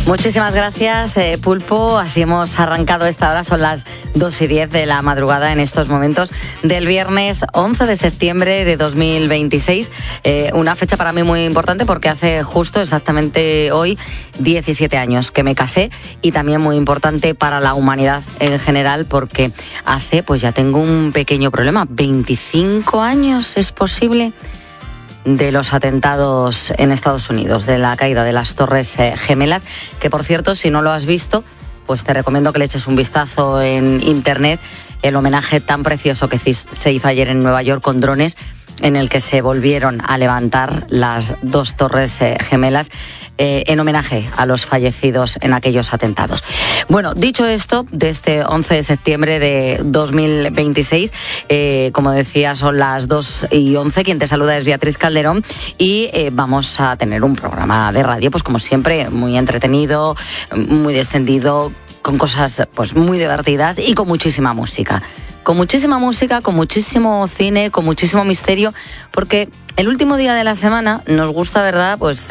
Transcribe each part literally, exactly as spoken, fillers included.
Muchísimas gracias, eh, Pulpo. Así hemos arrancado esta hora. Son las dos y diez de la madrugada en estos momentos del viernes once de septiembre de dos mil veintiséis. Eh, una fecha para mí muy importante porque hace justo exactamente hoy diecisiete años que me casé, y también muy importante para la humanidad en general porque hace, pues ya tengo un pequeño problema. veinticinco años, ¿es posible?, de los atentados en Estados Unidos, de la caída de las Torres eh, Gemelas, que por cierto, si no lo has visto, pues te recomiendo que le eches un vistazo en internet, el homenaje tan precioso que se hizo ayer en Nueva York con drones, en el que se volvieron a levantar las dos Torres eh, Gemelas eh, en homenaje a los fallecidos en aquellos atentados. Bueno, dicho esto, de este once de septiembre de dos mil veintiséis, eh, como decía, son las dos y once, quien te saluda es Beatriz Calderón, y eh, vamos a tener un programa de radio, pues como siempre, muy entretenido, muy descendido, con cosas pues muy divertidas y con muchísima música. Con muchísima música, con muchísimo cine, con muchísimo misterio, porque el último día de la semana nos gusta, ¿verdad?, pues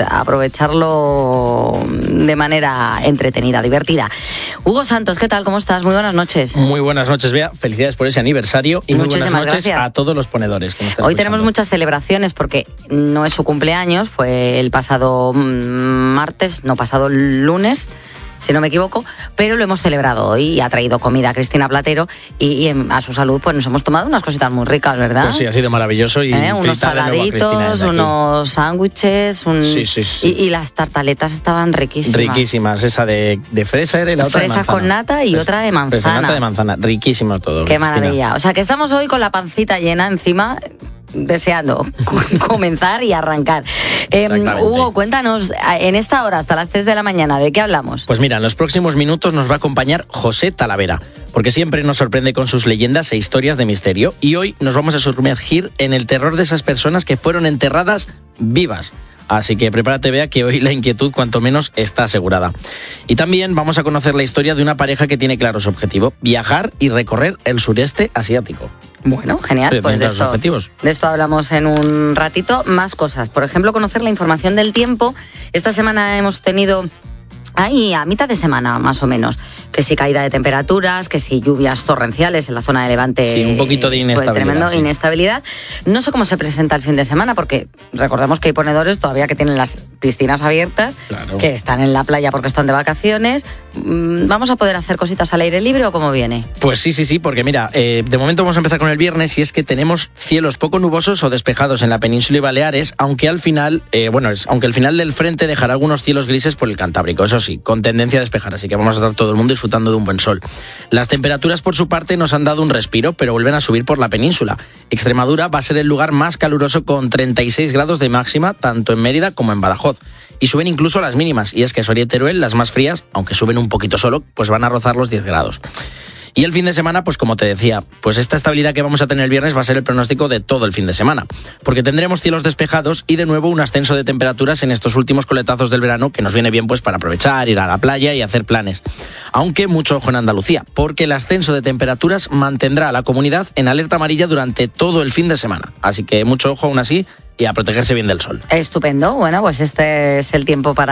aprovecharlo de manera entretenida, divertida. Hugo Santos, ¿qué tal? ¿Cómo estás? Muy buenas noches. Muy buenas noches, Bea. Felicidades por ese aniversario y muchísimas muy buenas noches gracias a todos los ponedores que nos están Hoy escuchando. Tenemos muchas celebraciones porque no es su cumpleaños, fue el pasado martes, no, pasado lunes, si no me equivoco, pero lo hemos celebrado hoy y ha traído comida a Cristina Platero y, y a su salud pues nos hemos tomado unas cositas muy ricas, ¿verdad? Pues sí, ha sido maravilloso. Y ¿Eh? Unos saladitos, unos sándwiches, un... sí, sí, sí. Y, y las tartaletas estaban riquísimas. Riquísimas, esa de, de fresa era y la otra fresa de manzana. con nata y Fresa, otra de manzana. Fresa nata de manzana, riquísimo todo. Qué Cristina. maravilla. O sea que estamos hoy con la pancita llena encima, deseando comenzar y arrancar. Eh, Hugo, cuéntanos, en esta hora hasta las tres de la mañana, ¿de qué hablamos? Pues mira, en los próximos minutos nos va a acompañar José Talavera, porque siempre nos sorprende con sus leyendas e historias de misterio, y hoy nos vamos a sumergir en el terror de esas personas que fueron enterradas vivas. Así que prepárate, Bea, que hoy la inquietud cuanto menos está asegurada. Y también vamos a conocer la historia de una pareja que tiene claro su objetivo: viajar y recorrer el sureste asiático. Bueno, genial. Sí, pues de esto, objetivos. de esto hablamos en un ratito. Más cosas. Por ejemplo, conocer la información del tiempo. Esta semana hemos tenido... Ahí, a mitad de semana, más o menos, que si caída de temperaturas, que si lluvias torrenciales en la zona de Levante. Sí, un poquito de inestabilidad. Pues tremendo, sí. inestabilidad. No sé cómo se presenta el fin de semana, porque recordemos que hay ponedores todavía que tienen las piscinas abiertas, claro, que están en la playa porque están de vacaciones. ¿Vamos a poder hacer cositas al aire libre o cómo viene? Pues sí, sí, sí, porque mira, eh, de momento vamos a empezar con el viernes, y es que tenemos cielos poco nubosos o despejados en la península y Baleares, aunque al final, eh, bueno, es, aunque el final del frente dejará algunos cielos grises por el Cantábrico, eso sí, con tendencia a despejar, así que vamos a estar todo el mundo disfrutando de un buen sol. Las temperaturas, por su parte, nos han dado un respiro, pero vuelven a subir por la península. Extremadura va a ser el lugar más caluroso con treinta y seis grados de máxima, tanto en Mérida como en Badajoz. Y suben incluso las mínimas, y es que Soria y Teruel, las más frías, aunque suben un poquito solo, pues van a rozar los diez grados. Y el fin de semana, pues como te decía, pues esta estabilidad que vamos a tener el viernes va a ser el pronóstico de todo el fin de semana, porque tendremos cielos despejados y de nuevo un ascenso de temperaturas en estos últimos coletazos del verano, que nos viene bien pues para aprovechar, ir a la playa y hacer planes. Aunque mucho ojo en Andalucía, porque el ascenso de temperaturas mantendrá a la comunidad en alerta amarilla durante todo el fin de semana. Así que mucho ojo aún así y a protegerse bien del sol. Estupendo. Bueno, pues este es el tiempo para